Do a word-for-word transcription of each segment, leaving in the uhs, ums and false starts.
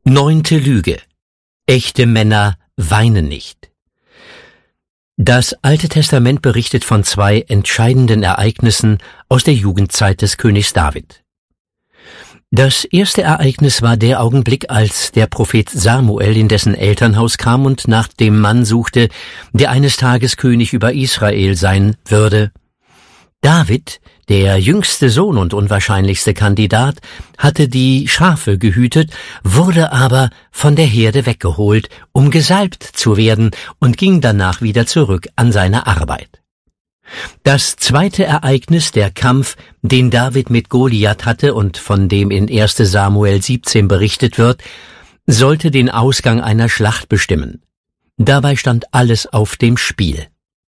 Neunte Lüge. Echte Männer weinen nicht. Das Alte Testament berichtet von zwei entscheidenden Ereignissen aus der Jugendzeit des Königs David. Das erste Ereignis war der Augenblick, als der Prophet Samuel in dessen Elternhaus kam und nach dem Mann suchte, der eines Tages König über Israel sein würde. David, der jüngste Sohn und unwahrscheinlichste Kandidat, hatte die Schafe gehütet, wurde aber von der Herde weggeholt, um gesalbt zu werden, und ging danach wieder zurück an seine Arbeit. Das zweite Ereignis, der Kampf, den David mit Goliath hatte und von dem in erster Samuel siebzehn berichtet wird, sollte den Ausgang einer Schlacht bestimmen. Dabei stand alles auf dem Spiel.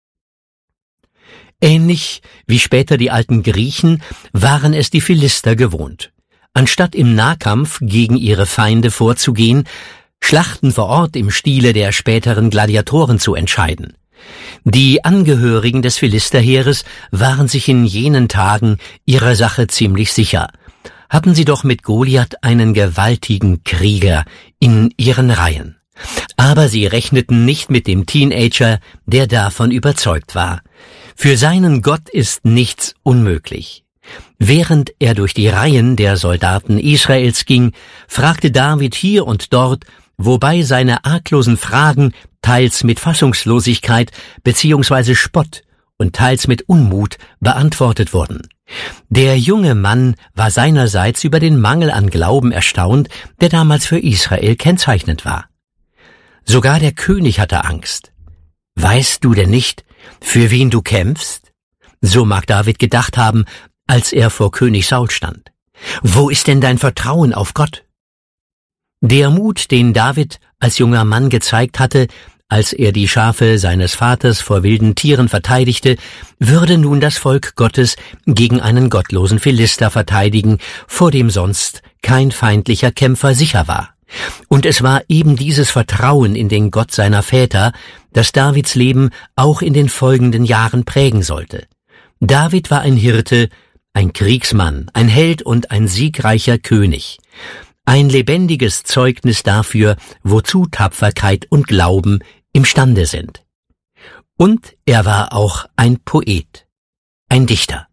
Ähnlich wie später die alten Griechen waren es die Philister gewohnt. Anstatt im Nahkampf gegen ihre Feinde vorzugehen, Schlachten vor Ort im Stile der späteren Gladiatoren zu entscheiden. Die Angehörigen des Philisterheeres waren sich in jenen Tagen ihrer Sache ziemlich sicher. Hatten sie doch mit Goliath einen gewaltigen Krieger in ihren Reihen. Aber sie rechneten nicht mit dem Teenager, der davon überzeugt war. Für seinen Gott ist nichts unmöglich. Während er durch die Reihen der Soldaten Israels ging, fragte David hier und dort, wobei seine arglosen Fragen teils mit Fassungslosigkeit beziehungsweise Spott und teils mit Unmut beantwortet wurden. Der junge Mann war seinerseits über den Mangel an Glauben erstaunt, der damals für Israel kennzeichnend war. Sogar der König hatte Angst. »Weißt du denn nicht, für wen du kämpfst?« So mag David gedacht haben, als er vor König Saul stand. »Wo ist denn dein Vertrauen auf Gott?« Der Mut, den David als junger Mann gezeigt hatte, als er die Schafe seines Vaters vor wilden Tieren verteidigte, würde nun das Volk Gottes gegen einen gottlosen Philister verteidigen, vor dem sonst kein feindlicher Kämpfer sicher war. Und es war eben dieses Vertrauen in den Gott seiner Väter, das Davids Leben auch in den folgenden Jahren prägen sollte. David war ein Hirte, ein Kriegsmann, ein Held und ein siegreicher König. Ein lebendiges Zeugnis dafür, wozu Tapferkeit und Glauben imstande sind. Und er war auch ein Poet, ein Dichter.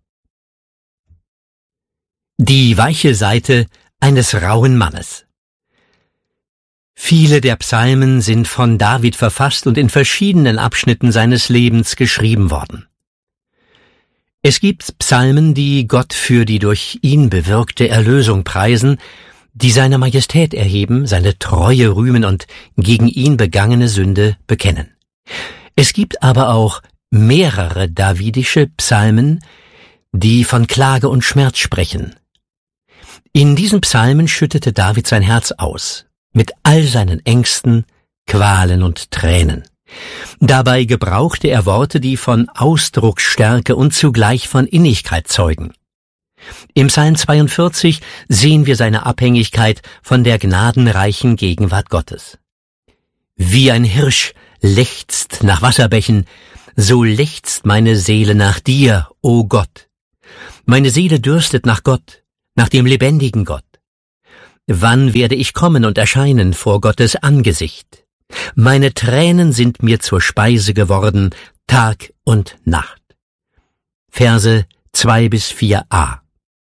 Die weiche Seite eines rauen Mannes. Viele der Psalmen sind von David verfasst und in verschiedenen Abschnitten seines Lebens geschrieben worden. Es gibt Psalmen, die Gott für die durch ihn bewirkte Erlösung preisen, die seine Majestät erheben, seine Treue rühmen und gegen ihn begangene Sünde bekennen. Es gibt aber auch mehrere davidische Psalmen, die von Klage und Schmerz sprechen. In diesen Psalmen schüttete David sein Herz aus, mit all seinen Ängsten, Qualen und Tränen. Dabei gebrauchte er Worte, die von Ausdrucksstärke und zugleich von Innigkeit zeugen. Im Psalm zweiundvierzig sehen wir seine Abhängigkeit von der gnadenreichen Gegenwart Gottes. Wie ein Hirsch lechzt nach Wasserbächen, so lechzt meine Seele nach dir, o Gott. Meine Seele dürstet nach Gott, nach dem lebendigen Gott. Wann werde ich kommen und erscheinen vor Gottes Angesicht? Meine Tränen sind mir zur Speise geworden, Tag und Nacht. Verse zwei bis vier a.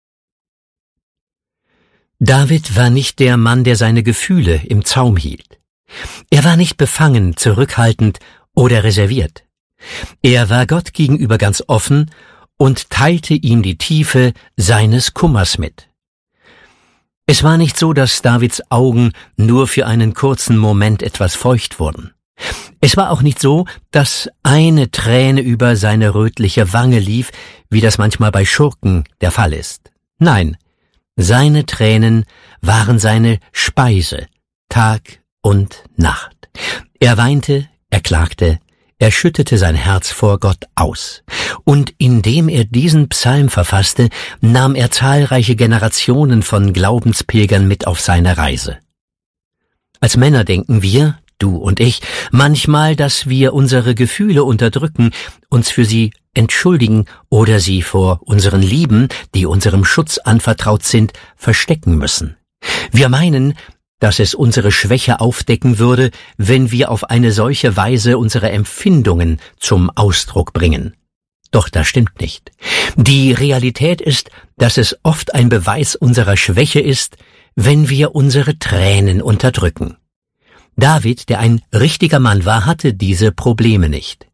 David war nicht der Mann, der seine Gefühle im Zaum hielt. Er war nicht befangen, zurückhaltend oder reserviert. Er war Gott gegenüber ganz offen und teilte ihm die Tiefe seines Kummers mit. Es war nicht so, dass Davids Augen nur für einen kurzen Moment etwas feucht wurden. Es war auch nicht so, dass eine Träne über seine rötliche Wange lief, wie das manchmal bei Schurken der Fall ist. Nein, seine Tränen waren seine Speise, Tag und Nacht. Er weinte, er klagte, er schüttete sein Herz vor Gott aus. Und indem er diesen Psalm verfasste, nahm er zahlreiche Generationen von Glaubenspilgern mit auf seine Reise. Als Männer denken wir, du und ich, manchmal, dass wir unsere Gefühle unterdrücken, uns für sie entschuldigen oder sie vor unseren Lieben, die unserem Schutz anvertraut sind, verstecken müssen. Wir meinen, dass es unsere Schwäche aufdecken würde, wenn wir auf eine solche Weise unsere Empfindungen zum Ausdruck bringen. Doch das stimmt nicht. Die Realität ist, dass es oft ein Beweis unserer Schwäche ist, wenn wir unsere Tränen unterdrücken. David, der ein richtiger Mann war, hatte diese Probleme nicht.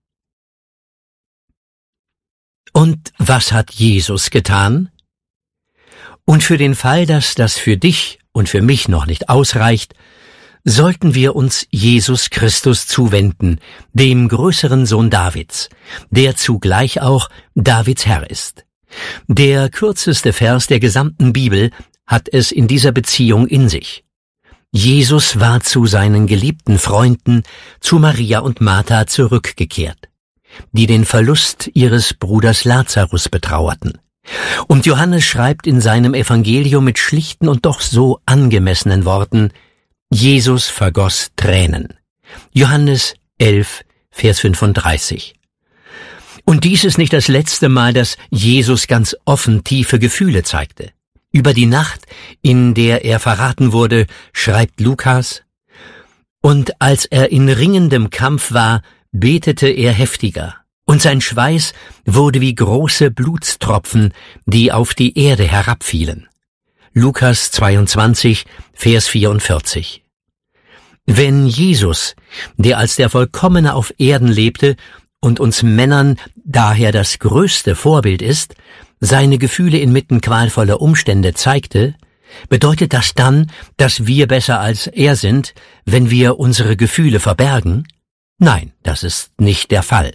Und was hat Jesus getan? Und für den Fall, dass das für dich und für mich noch nicht ausreicht, sollten wir uns Jesus Christus zuwenden, dem größeren Sohn Davids, der zugleich auch Davids Herr ist. Der kürzeste Vers der gesamten Bibel hat es in dieser Beziehung in sich. Jesus war zu seinen geliebten Freunden, zu Maria und Martha zurückgekehrt, die den Verlust ihres Bruders Lazarus betrauerten. Und Johannes schreibt in seinem Evangelium mit schlichten und doch so angemessenen Worten: Jesus vergoss Tränen. Johannes elf, Vers fünfunddreißig. Und dies ist nicht das letzte Mal, dass Jesus ganz offen tiefe Gefühle zeigte. Über die Nacht, in der er verraten wurde, schreibt Lukas: Und als er in ringendem Kampf war, betete er heftiger, und sein Schweiß wurde wie große Blutstropfen, die auf die Erde herabfielen. Lukas zweiundzwanzig, Vers vierundvierzig. Wenn Jesus, der als der Vollkommene auf Erden lebte und uns Männern daher das größte Vorbild ist, seine Gefühle inmitten qualvoller Umstände zeigte, bedeutet das dann, dass wir besser als er sind, wenn wir unsere Gefühle verbergen? Nein, das ist nicht der Fall.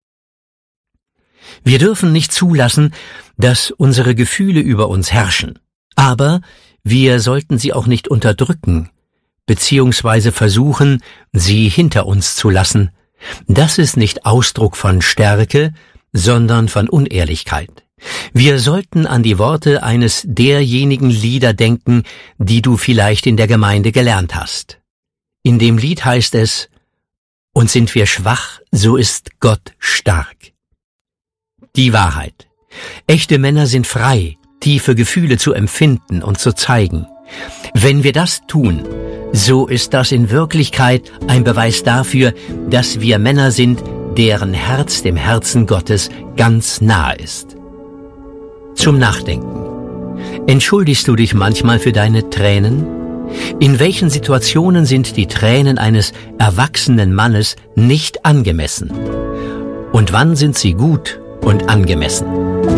Wir dürfen nicht zulassen, dass unsere Gefühle über uns herrschen. Aber wir sollten sie auch nicht unterdrücken, beziehungsweise versuchen, sie hinter uns zu lassen. Das ist nicht Ausdruck von Stärke, sondern von Unehrlichkeit. Wir sollten an die Worte eines derjenigen Lieder denken, die du vielleicht in der Gemeinde gelernt hast. In dem Lied heißt es: Und sind wir schwach, so ist Gott stark. Die Wahrheit. Echte Männer sind frei, tiefe Gefühle zu empfinden und zu zeigen. Wenn wir das tun, so ist das in Wirklichkeit ein Beweis dafür, dass wir Männer sind, deren Herz dem Herzen Gottes ganz nahe ist. Zum Nachdenken. Entschuldigst du dich manchmal für deine Tränen? In welchen Situationen sind die Tränen eines erwachsenen Mannes nicht angemessen? Und wann sind sie gut und angemessen?